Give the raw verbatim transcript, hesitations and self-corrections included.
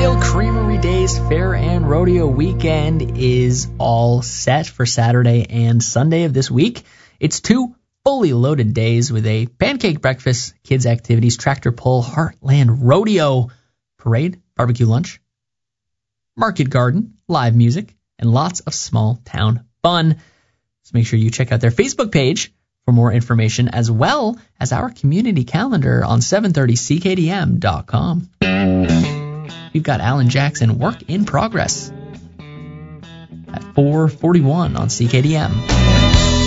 Glendale Creamery Days Fair and Rodeo Weekend is all set for Saturday and Sunday of this week. It's two fully loaded days with a pancake breakfast, kids activities, tractor pull, Heartland Rodeo parade, barbecue lunch, market garden, live music, and lots of small town fun. So make sure you check out their Facebook page for more information, as well as our community calendar on seven thirty C K D M dot com. We've got Alan Jackson, Work in Progress, at four forty-one on C K D M.